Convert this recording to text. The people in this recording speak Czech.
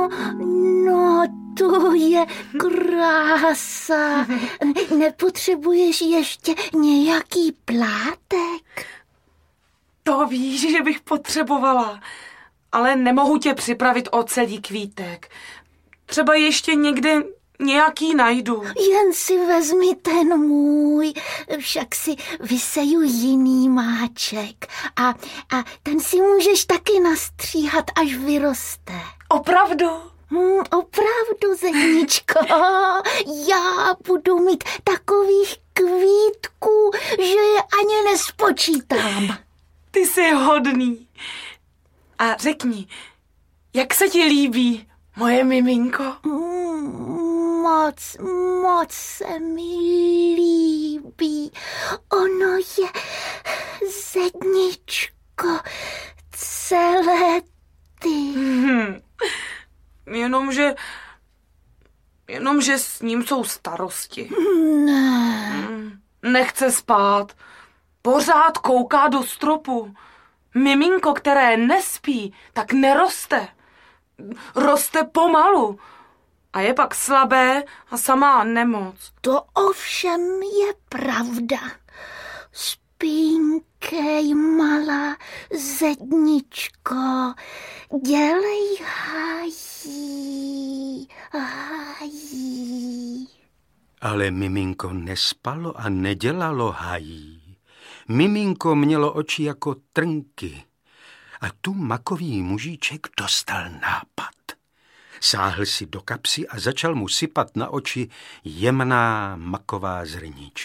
No, to je krása. Nepotřebuješ ještě nějaký plátek? To víš, že bych potřebovala, ale nemohu tě připravit o celý kvítek. Třeba ještě někde nějaký najdu. Jen si vezmi ten můj, však si vyseju jiný máček a ten si můžeš taky nastříhat, až vyroste. Opravdu? Opravdu, Zedničko, já budu mít takových kvítků, že je ani nespočítám. Ty jsi hodný. A řekni, jak se ti líbí moje miminko? Moc se mi líbí. Ono je, Zedničko, celé ty. Jenomže s ním jsou starosti. Ne. Nechce spát. Pořád kouká do stropu. Miminko, které nespí, tak neroste. Roste pomalu. A je pak slabé a samá nemoc. To ovšem je pravda. Spínkej, malá Zedničko, dělej hájí. Ale miminko nespalo a nedělalo hájí. Miminko mělo oči jako trnky. A tu makový mužíček dostal nápad. Sáhl si do kapsy a začal mu sypat na oči jemná maková zrníčka.